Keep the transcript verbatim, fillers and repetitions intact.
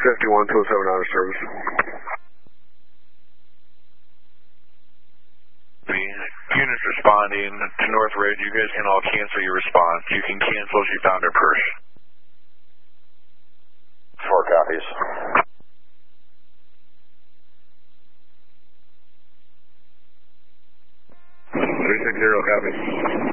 fifty-one, two oh seven out of service. Units responding to North Ridge. You guys can all cancel your response. You can cancel if you found her purse. Four copies. three six zero, copy.